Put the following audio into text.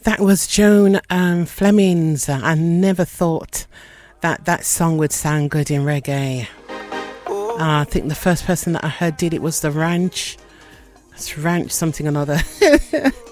That was Joan Fleming's. I never thought that song would sound good in reggae. I think the first person that I heard did it was The Ranch. It's Ranch something or another.